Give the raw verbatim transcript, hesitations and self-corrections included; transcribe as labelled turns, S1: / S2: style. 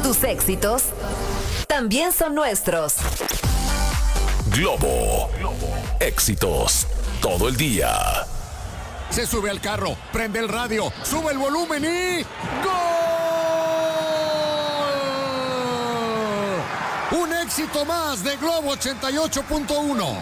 S1: Tus éxitos también son nuestros.
S2: Globo. Éxitos todo el día.
S3: Se sube al carro, prende el radio, sube el volumen y ¡gol! Un éxito más de Globo ochenta y ocho punto uno.